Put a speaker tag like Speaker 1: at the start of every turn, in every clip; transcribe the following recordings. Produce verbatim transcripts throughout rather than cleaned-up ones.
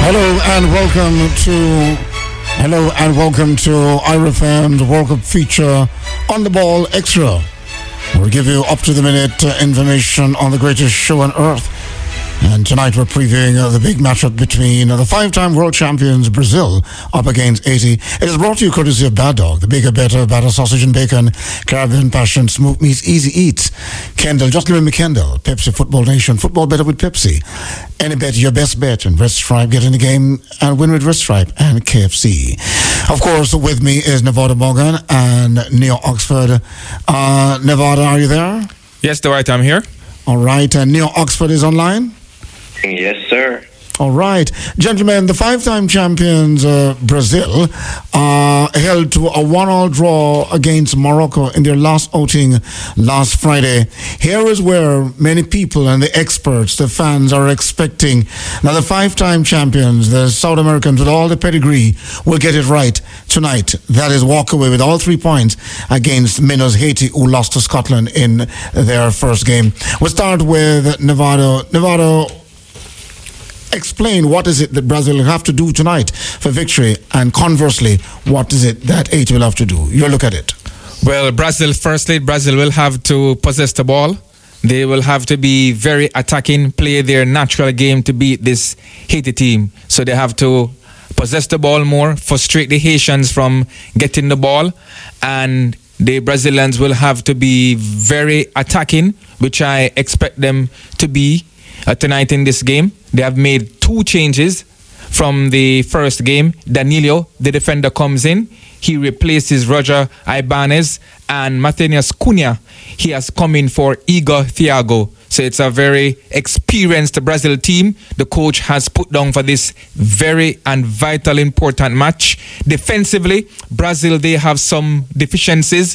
Speaker 1: Hello and welcome to Hello and welcome to I R F M's World Cup feature On the Ball Extra. We'll give you up to the minute uh, information on the greatest show on earth. And tonight we're previewing uh, the big matchup between uh, the five-time world champions Brazil up against Haiti. It is brought to you courtesy of Bad Dog, the bigger, better, better sausage and bacon, Caribbean passion, smoked meats, easy eats. Kendall, just give me Kendall. Pepsi Football Nation, football better with Pepsi. Any bet, your best bet. And Red Stripe, get in the game and win with Red Stripe and K F C. Of course, with me is Nevada Morgan and Neil Oxford. Uh, Nevada, are you there?
Speaker 2: Yes, Dwight, I'm here.
Speaker 1: All right, and Neil Oxford is online?
Speaker 3: Yes, sir.
Speaker 1: All right. Gentlemen, the five-time champions uh, Brazil uh, held to a one-all draw against Morocco in their last outing last Friday. Here is where many people and the experts, the fans, are expecting. Now, the five-time champions, the South Americans with all the pedigree, will get it right tonight. That is, walk away with all three points against Minos Haiti, who lost to Scotland in their first game. We'll start with Nevada. Nevada, explain what is it that Brazil will have to do tonight for victory, and conversely, what is it that Haiti will have to do? You look at it.
Speaker 2: Well, Brazil, firstly, Brazil will have to possess the ball. They will have to be very attacking, play their natural game to beat this Haiti team. So they have to possess the ball more, frustrate the Haitians from getting the ball, and the Brazilians will have to be very attacking, which I expect them to be Uh, tonight in this game. They have made two changes from the first game. Danilo, the defender, comes in. He replaces Roger Ibanez, and Matheus Cunha, he has come in for Igor Thiago. So it's a very experienced Brazil team the coach has put down for this very and vital important match. Defensively, Brazil, they have some deficiencies,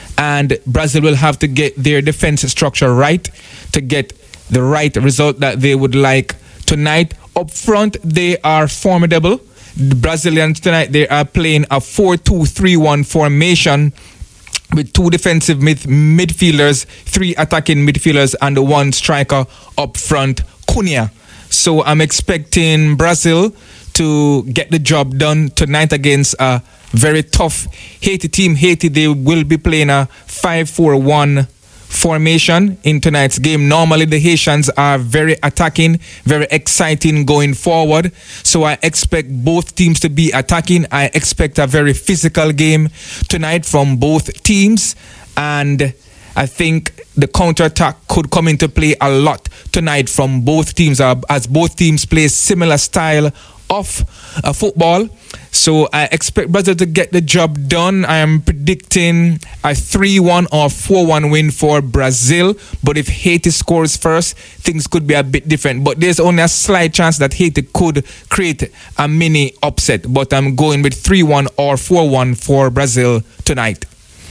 Speaker 2: and Brazil will have to get their defense structure right to get the right result that they would like tonight. Up front, they are formidable. The Brazilians tonight, they are playing a four two three one formation with two defensive mid- midfielders, three attacking midfielders, and the one striker up front, Cunha. So I'm expecting Brazil to get the job done tonight against a very tough Haiti team. Haiti, they will be playing a five four one formation in tonight's game. Normally the Haitians are very attacking, very exciting going forward. So I expect both teams to be attacking. I expect a very physical game tonight from both teams. And I think the counter-attack could come into play a lot tonight from both teams, uh, as both teams play similar style of uh, football. So I expect Brazil to get the job done. I am predicting a three one or four one win for Brazil. But if Haiti scores first, things could be a bit different. But there's only a slight chance that Haiti could create a mini upset. But I'm going with three one or four one for Brazil tonight.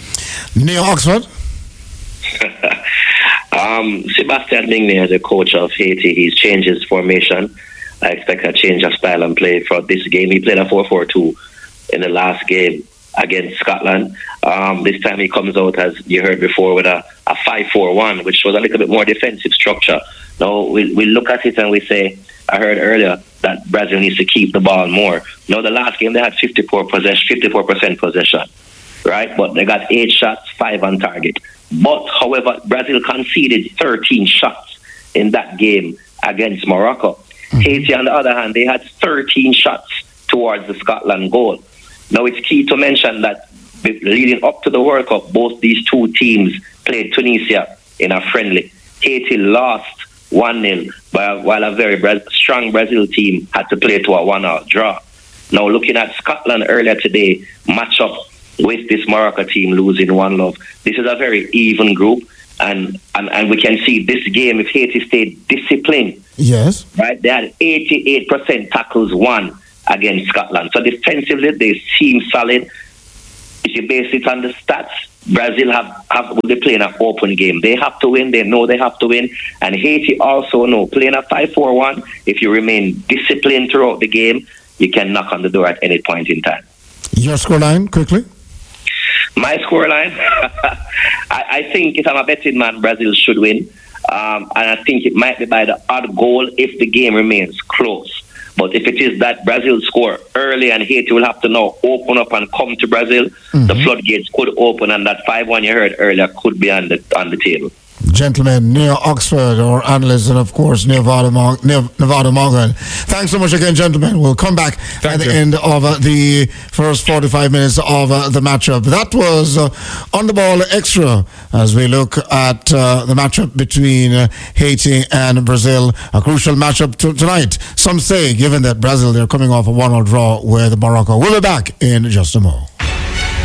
Speaker 1: Neil Oxford?
Speaker 3: um, Sebastian Migné, the coach of Haiti, he's changed his formation. I expect a change of style and play for this game. He played a four four two in the last game against Scotland. Um, this time he comes out, as you heard before, with a, a five four one, which shows a little bit more defensive structure. Now, we, we look at it and we say, I heard earlier that Brazil needs to keep the ball more. Now, the last game, they had fifty-four possession, fifty-four percent possession, right? But they got eight shots, five on target. But, however, Brazil conceded thirteen shots in that game against Morocco. Mm-hmm. Haiti, on the other hand, they had thirteen shots towards the Scotland goal. Now, it's key to mention that leading up to the World Cup, both these two teams played Tunisia in a friendly. Haiti lost one nil, while a very strong Brazil team had to play to a one-all draw. Now, looking at Scotland earlier today, match up with this Morocco team losing one love. This is a very even group, and, and, and we can see this game, if Haiti stayed disciplined,
Speaker 1: yes,
Speaker 3: right, they had eighty-eight percent tackles won against Scotland. So defensively, they seem solid. If you base it on the stats, Brazil have, have will be playing an open game. They have to win. They know they have to win. And Haiti also know, playing a five four one, if you remain disciplined throughout the game, you can knock on the door at any point in time.
Speaker 1: Your scoreline, quickly?
Speaker 3: My scoreline? I, I think if I'm a betting man, Brazil should win. Um, and I think it might be by the odd goal if the game remains close. But if it is that Brazil score early and Haiti will have to now open up and come to Brazil,
Speaker 1: mm-hmm.
Speaker 3: the floodgates could open, and that five one you heard earlier could be on the on the table.
Speaker 1: Gentlemen, near Oxford, our analyst, and of course, Nevada, Mor- Nevada Morgan. Thanks so much again, gentlemen. We'll come back Thank at you. the end of uh, the first forty-five minutes of uh, the matchup. That was uh, On the Ball Extra as we look at uh, the matchup between uh, Haiti and Brazil. A crucial matchup t- tonight. Some say, given that Brazil, they're coming off a one-all draw with Morocco. We'll be back in just a moment.